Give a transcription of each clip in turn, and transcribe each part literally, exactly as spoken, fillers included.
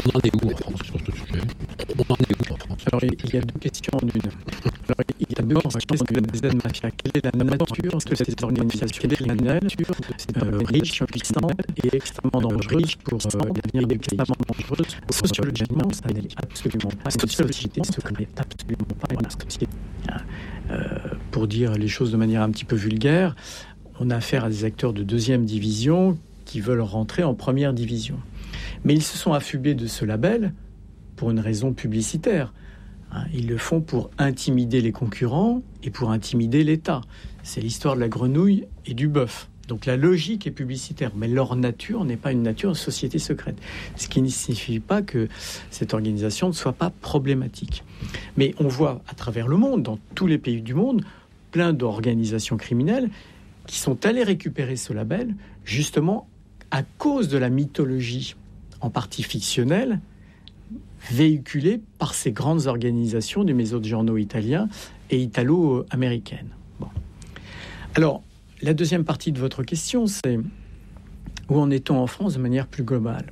On en est où en France sur ce sujet? On en est où en France? Alors, il y a deux questions en une. Alors, il y a deux questions en une. Des aides mafias. Quelle est la nature de ces organisations criminelles euh, riches, puissantes et extrêmement dangereuses pour euh, l'avenir du pays? Sociologiquement, ça n'est absolument pas une société secrète. Absolument pas une société. Euh, pour dire les choses de manière un petit peu vulgaire, on a affaire à des acteurs de deuxième division qui veulent rentrer en première division. Mais ils se sont affubés de ce label pour une raison publicitaire. Ils le font pour intimider les concurrents et pour intimider l'État. C'est l'histoire de la grenouille et du bœuf. Donc la logique est publicitaire, mais leur nature n'est pas une nature de société secrète. Ce qui ne signifie pas que cette organisation ne soit pas problématique. Mais on voit à travers le monde, dans tous les pays du monde, plein d'organisations criminelles qui sont allées récupérer ce label, justement à cause de la mythologie, en partie fictionnelle, véhiculée par ces grandes organisations des maisons de journaux italiens et italo-américaines. Bon. Alors, la deuxième partie de votre question, c'est où en est-on en France de manière plus globale?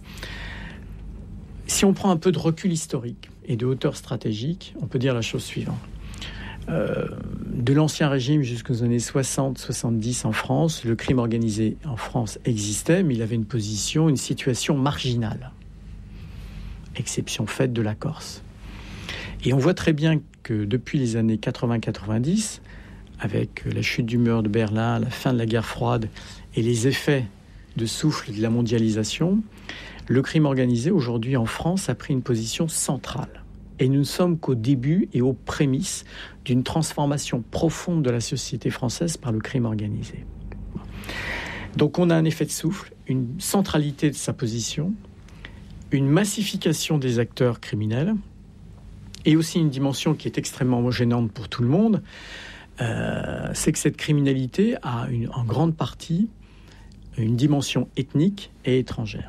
Si on prend un peu de recul historique et de hauteur stratégique, on peut dire la chose suivante. Euh, de l'ancien régime jusqu'aux années soixante soixante-dix en France, le crime organisé en France existait, mais il avait une position, une situation marginale. Exception faite de la Corse. Et on voit très bien que depuis les années quatre-vingts quatre-vingt-dix, avec la chute du mur de Berlin, la fin de la guerre froide et les effets de souffle de la mondialisation, le crime organisé aujourd'hui en France a pris une position centrale. Et nous ne sommes qu'au début et aux prémices d'une transformation profonde de la société française par le crime organisé. Donc on a un effet de souffle, une centralité de sa position, une massification des acteurs criminels et aussi une dimension qui est extrêmement gênante pour tout le monde, euh, c'est que cette criminalité a une, en grande partie une dimension ethnique et étrangère.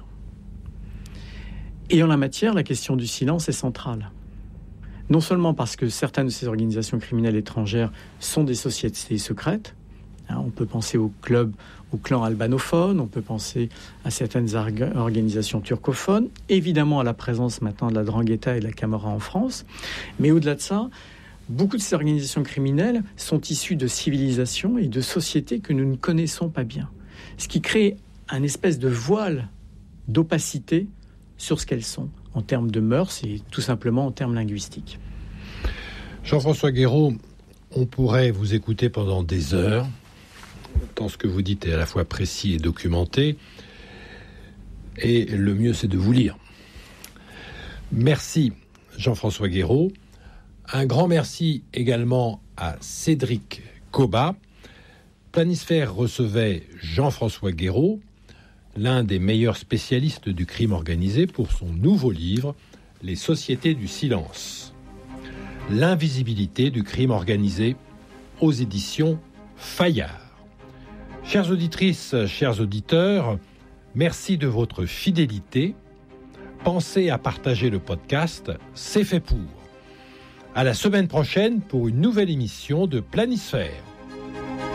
Et en la matière, la question du silence est centrale. Non seulement parce que certaines de ces organisations criminelles étrangères sont des sociétés secrètes, hein, on peut penser au club, au clan albanophone, on peut penser à certaines arg- organisations turcophones, évidemment à la présence maintenant de la Drangheta et de la Camorra en France, mais au-delà de ça, beaucoup de ces organisations criminelles sont issues de civilisations et de sociétés que nous ne connaissons pas bien, ce qui crée un espèce de voile d'opacité sur ce qu'elles sont, en termes de mœurs et tout simplement en termes linguistiques. Jean-François Guéraud, on pourrait vous écouter pendant des heures, tant ce que vous dites est à la fois précis et documenté, et le mieux c'est de vous lire. Merci Jean-François Guéraud. Un grand merci également à Cédric Cobat. Planisphère recevait Jean-François Guéraud, l'un des meilleurs spécialistes du crime organisé, pour son nouveau livre « Les sociétés du silence. L'invisibilité du crime organisé » aux éditions Fayard. Chères auditrices, chers auditeurs, merci de votre fidélité. Pensez à partager le podcast, c'est fait pour. À la semaine prochaine pour une nouvelle émission de Planisphère.